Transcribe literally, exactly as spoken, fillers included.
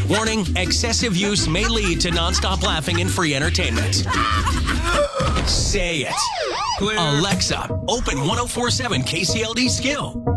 Warning, excessive use may lead to nonstop laughing and free entertainment. Say it. Clear. Alexa, open ten forty-seven K C L D Skill.